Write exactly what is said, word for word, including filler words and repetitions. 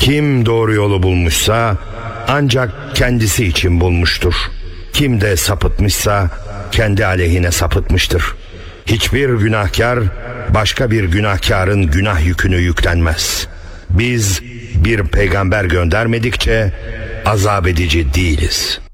Kim doğru yolu bulmuşsa ancak kendisi için bulmuştur. Kim de sapıtmışsa kendi aleyhine sapıtmıştır. Hiçbir günahkar başka bir günahkarın günah yükünü yüklenmez. Biz bir peygamber göndermedikçe azap edici değiliz.